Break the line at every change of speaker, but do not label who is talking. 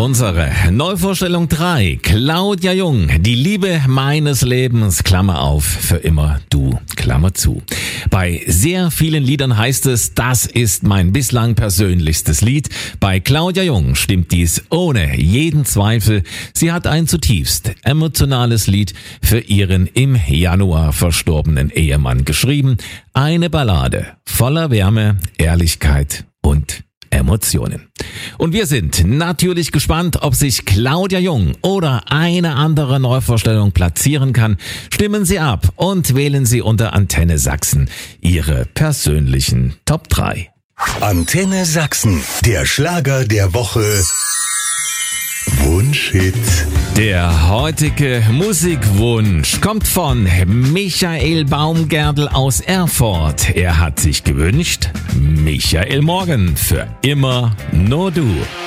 Unsere Neuvorstellung 3, Claudia Jung, die Liebe meines Lebens, Klammer auf, für immer du, Klammer zu. Bei sehr vielen Liedern heißt es, das ist mein bislang persönlichstes Lied. Bei Claudia Jung stimmt dies ohne jeden Zweifel. Sie hat ein zutiefst emotionales Lied für ihren im Januar verstorbenen Ehemann geschrieben. Eine Ballade voller Wärme, Ehrlichkeit und Emotionen. Und wir sind natürlich gespannt, ob sich Claudia Jung oder eine andere Neuvorstellung platzieren kann. Stimmen Sie ab und wählen Sie unter Antenne Sachsen Ihre persönlichen Top 3.
Antenne Sachsen, der Schlager der Woche. Wunschhit.
Der heutige Musikwunsch kommt von Michael Baumgärtl aus Erfurt. Er hat sich gewünscht, Michael Morgen, für immer nur du.